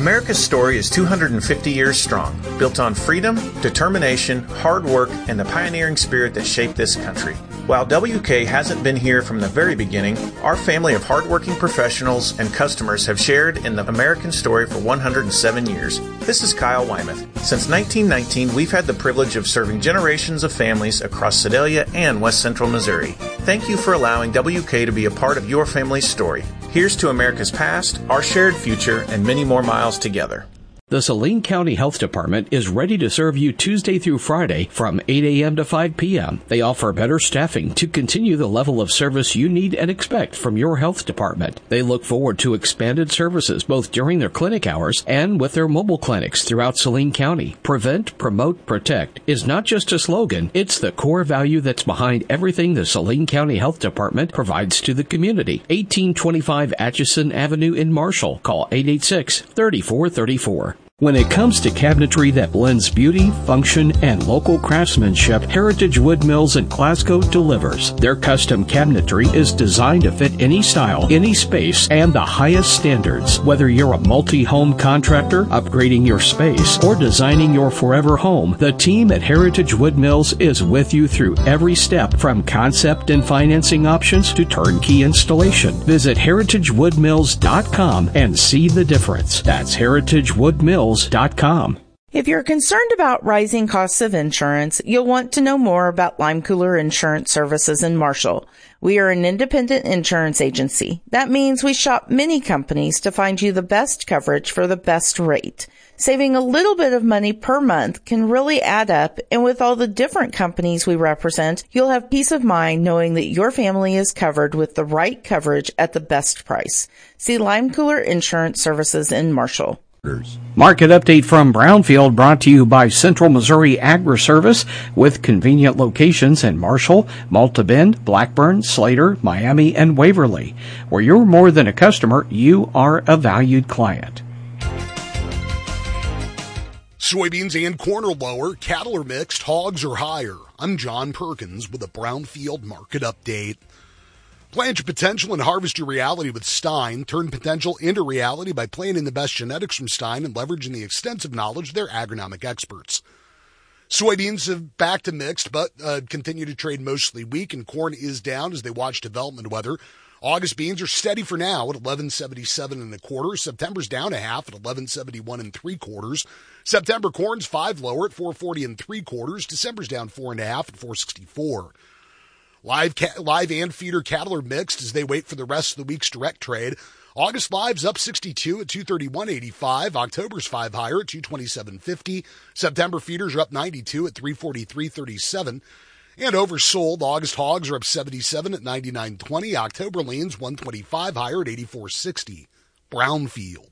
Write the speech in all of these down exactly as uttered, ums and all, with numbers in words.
America's story is two hundred fifty years strong, built on freedom, determination, hard work, and the pioneering spirit that shaped this country. While W K hasn't been here from the very beginning, our family of hardworking professionals and customers have shared in the American story for one hundred seven years. This is Kyle Wymuth. Since nineteen nineteen, we've had the privilege of serving generations of families across Sedalia and West Central Missouri. Thank you for allowing W K to be a part of your family's story. Here's to America's past, our shared future, and many more miles together. The Saline County Health Department is ready to serve you Tuesday through Friday from eight a.m. to five p.m. They offer better staffing to continue the level of service you need and expect from your health department. They look forward to expanded services both during their clinic hours and with their mobile clinics throughout Saline County. Prevent, promote, protect is not just a slogan, it's the core value that's behind everything the Saline County Health Department provides to the community. eighteen twenty-five Atchison Avenue in Marshall. Call eight eight six, three four three four. When it comes to cabinetry that blends beauty, function, and local craftsmanship, Heritage Wood Mills in Glasgow delivers. Their custom cabinetry is designed to fit any style, any space, and the highest standards. Whether you're a multi-home contractor, upgrading your space, or designing your forever home, the team at Heritage Wood Mills is with you through every step, from concept and financing options to turnkey installation. Visit heritage wood mills dot com and see the difference. That's heritage wood mills dot com. If you're concerned about rising costs of insurance, you'll want to know more about Lime Cooler Insurance Services in Marshall. We are an independent insurance agency. That means we shop many companies to find you the best coverage for the best rate. Saving a little bit of money per month can really add up, and with all the different companies we represent, you'll have peace of mind knowing that your family is covered with the right coverage at the best price. See Lime Cooler Insurance Services in Marshall. Market update from Brownfield brought to you by Central Missouri Agri-Service with convenient locations in Marshall, Malta Bend, Blackburn, Slater, Miami, and Waverly. Where you're more than a customer, you are a valued client. Soybeans and corn are lower, cattle are mixed, hogs are higher. I'm John Perkins with a Brownfield market update. Plant your potential and harvest your reality with Stein. Turn potential into reality by planting the best genetics from Stein and leveraging the extensive knowledge of their agronomic experts. Soybeans have back to mixed, but uh, continue to trade mostly weak, and corn is down as they watch development weather. August beans are steady for now at eleven seventy-seven and a quarter. September's down a half at eleven seventy-one and three quarters. September corn's five lower at four forty and three quarters. December's down four and a half at four sixty-four. Live ca- live and feeder cattle are mixed as they wait for the rest of the week's direct trade. August live's up sixty-two at two thirty-one eighty-five. October's five higher at two twenty-seven fifty. September feeders are up ninety-two at three forty-three thirty-seven. And oversold, August hogs are up seventy-seven at ninety-nine twenty. October leans one twenty-five higher at eighty-four sixty. Brownfield.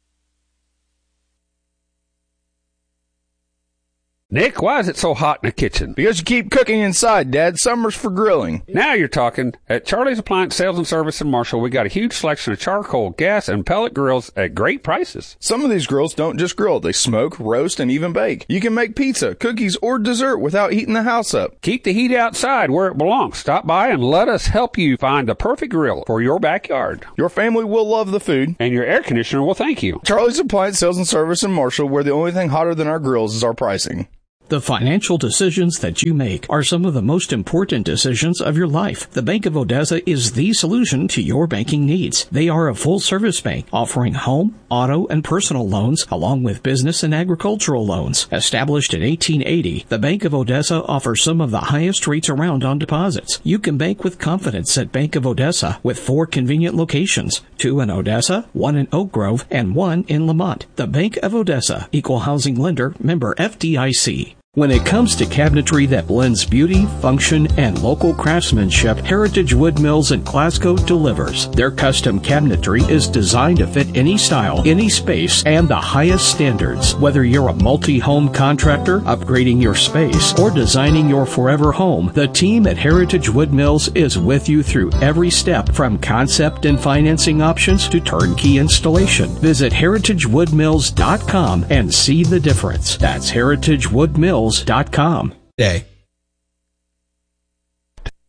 Nick, why is it so hot in the kitchen? Because you keep cooking inside, Dad. Summer's for grilling. Now you're talking. At Charlie's Appliance Sales and Service in Marshall, we got a huge selection of charcoal, gas, and pellet grills at great prices. Some of these grills don't just grill. They smoke, roast, and even bake. You can make pizza, cookies, or dessert without heating the house up. Keep the heat outside where it belongs. Stop by and let us help you find the perfect grill for your backyard. Your family will love the food. And your air conditioner will thank you. Charlie's Appliance Sales and Service in Marshall, where the only thing hotter than our grills is our pricing. The financial decisions that you make are some of the most important decisions of your life. The Bank of Odessa is the solution to your banking needs. They are a full-service bank offering home, auto, and personal loans, along with business and agricultural loans. Established in eighteen eighty, the Bank of Odessa offers some of the highest rates around on deposits. You can bank with confidence at Bank of Odessa with four convenient locations, two in Odessa, one in Oak Grove, and one in Lamont. The Bank of Odessa, Equal Housing Lender, member F D I C. When it comes to cabinetry that blends beauty, function, and local craftsmanship, Heritage Wood Mills in Glasgow delivers. Their custom cabinetry is designed to fit any style, any space, and the highest standards. Whether you're a multi-home contractor, upgrading your space, or designing your forever home, the team at Heritage Wood Mills is with you through every step, from concept and financing options to turnkey installation. Visit heritage wood mills dot com and see the difference. That's heritage wood mills dot com. Day.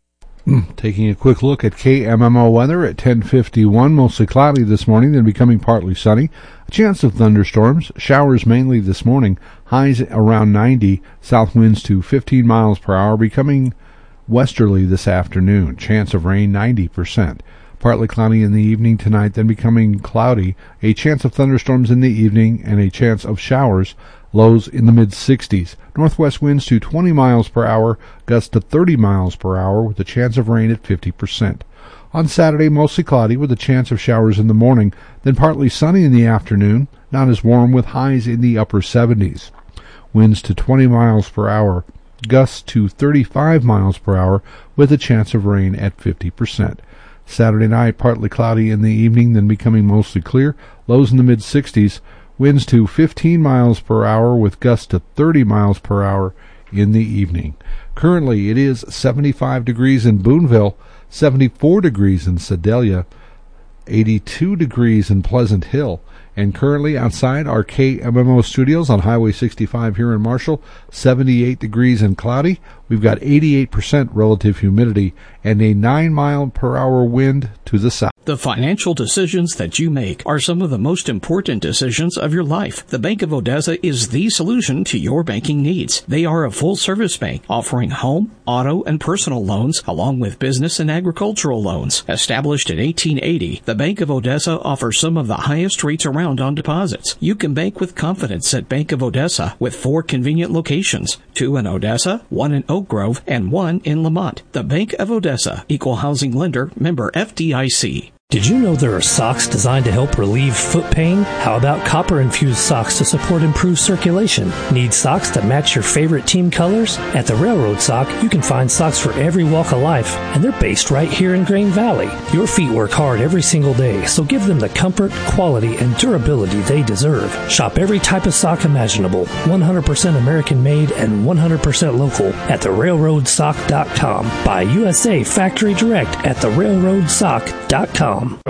Taking a quick look at K M M O weather at ten fifty-one, mostly cloudy this morning, then becoming partly sunny. A chance of thunderstorms, showers mainly this morning, highs around ninety, south winds to fifteen miles per hour, becoming westerly this afternoon. Chance of rain ninety percent. Partly cloudy in the evening tonight, then becoming cloudy. A chance of thunderstorms in the evening and a chance of showers. Lows in the mid-sixties. Northwest winds to twenty miles per hour, gusts to thirty miles per hour with a chance of rain at fifty percent. On Saturday, mostly cloudy with a chance of showers in the morning, then partly sunny in the afternoon, not as warm with highs in the upper seventies. Winds to twenty miles per hour, gusts to thirty-five miles per hour with a chance of rain at fifty percent. Saturday night, partly cloudy in the evening, then becoming mostly clear, lows in the mid-sixties. Winds to fifteen miles per hour with gusts to thirty miles per hour in the evening. Currently, it is seventy-five degrees in Boonville, seventy-four degrees in Sedalia, eighty-two degrees in Pleasant Hill, and currently outside our K M M O studios on Highway sixty-five here in Marshall, seventy-eight degrees and cloudy. We've got eighty-eight percent relative humidity and a nine mile per hour wind to the south. The financial decisions that you make are some of the most important decisions of your life. The Bank of Odessa is the solution to your banking needs. They are a full-service bank offering home, auto, and personal loans along with business and agricultural loans. Established in eighteen eighty, the Bank of Odessa offers some of the highest rates around on deposits. You can bank with confidence at Bank of Odessa with four convenient locations, two in Odessa, one in Oak Grove, and one in Lamont. The Bank of Odessa, Equal Housing Lender, member F D I C. Did you know there are socks designed to help relieve foot pain? How about copper-infused socks to support improved circulation? Need socks to match your favorite team colors? At the Railroad Sock, you can find socks for every walk of life, and they're based right here in Grain Valley. Your feet work hard every single day, so give them the comfort, quality, and durability they deserve. Shop every type of sock imaginable, one hundred percent American-made and one hundred percent local at the railroad sock dot com. Buy U S A Factory Direct at the railroad sock dot com.